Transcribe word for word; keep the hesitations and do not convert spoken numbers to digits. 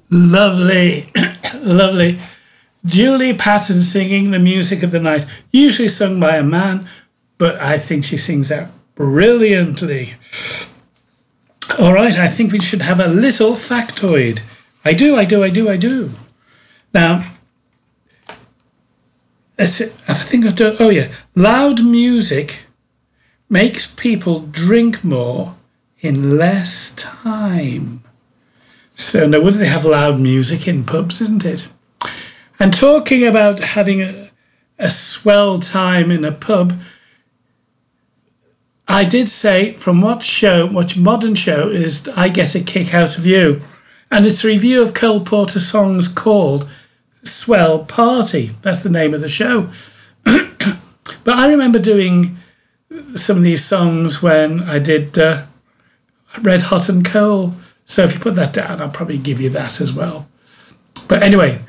Lovely, lovely. Julie Patton singing The Music of the Night, usually sung by a man, but I think she sings out brilliantly. All right, I think we should have a little factoid. I do, I do, I do, I do. Now, let's see, I think I do. Oh yeah, loud music makes people drink more in less time. So no wonder they have loud music in pubs, isn't it? And talking about having a, a swell time in a pub, I did say from what show, what modern show is I Get a Kick Out of You. And it's a review of Cole Porter songs called Swell Party. That's the name of the show. But I remember doing some of these songs when I did uh, Red Hot and Cold. So if you put that down, I'll probably give you that as well. But anyway,